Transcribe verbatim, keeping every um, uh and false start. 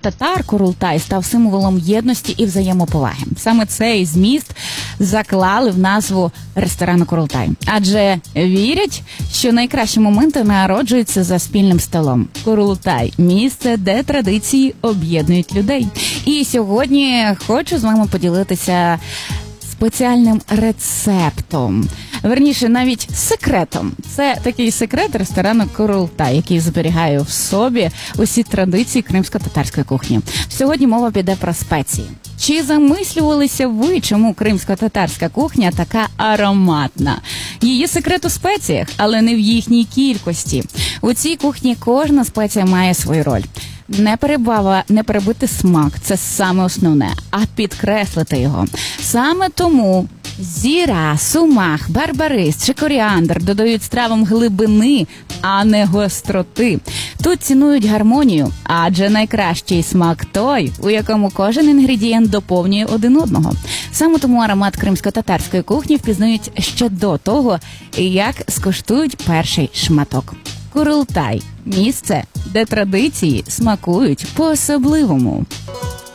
татар Курултай став символом єдності і взаємоповаги. Саме цей зміст заклали в назву ресторану Курултай. Адже вірять, що найкращі моменти народжуються за спільним столом. Курултай – місце, де традиції об'єднують людей. І сьогодні хочу з вами поділитися спеціальним рецептом. Верніше, навіть секретом. Це такий секрет ресторану Курултай, який зберігає в собі усі традиції кримсько-татарської кухні. Сьогодні мова піде про спеції. Чи замислювалися ви, чому кримсько-татарська кухня така ароматна? Її секрет у спеціях, але не в їхній кількості. У цій кухні кожна спеція має свою роль. Не перебава, не перебити смак – це саме основне, а підкреслити його. Саме тому зіра, сумах, барбарис чи коріандр додають стравам глибини, а не гостроти. Тут цінують гармонію, адже найкращий смак той, у якому кожен інгредієнт доповнює один одного. Саме тому аромат кримсько-татарської кухні впізнають ще до того, як скуштують перший шматок. Курултай – місце, де традиції смакують по-особливому.